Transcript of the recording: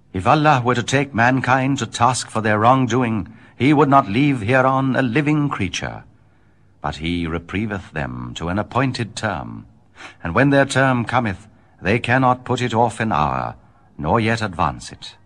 If Allah were to take mankind to task for their wrongdoing, he would not leave hereon a living creature. But he reprieveth them to an appointed term, and when their term cometh, they cannot put it off an hour, nor yet advance it.